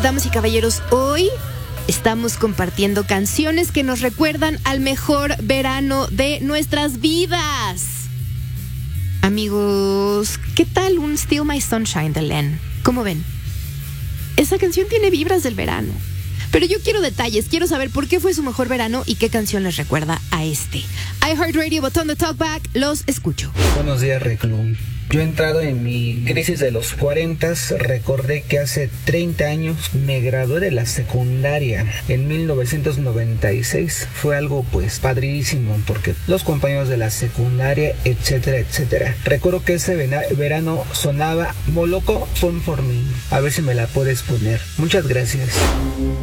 damas y caballeros, hoy estamos compartiendo canciones que nos recuerdan al mejor verano de nuestras vidas. Amigos, ¿qué tal un Still My Sunshine de Len? ¿Cómo ven? Esa canción tiene vibras del verano. Pero yo quiero detalles, quiero saber por qué fue su mejor verano y qué canción les recuerda a este. iHeartRadio, botón de Talkback, los escucho. Buenos días, Reclum. Yo he entrado en mi crisis de los 40, recordé que hace 30 años me gradué de la secundaria en 1996. Fue algo pues padrísimo porque los compañeros de la secundaria, etcétera, etcétera. Recuerdo que ese verano sonaba Moloko Fun for Me. A ver si me la puedes poner. Muchas gracias.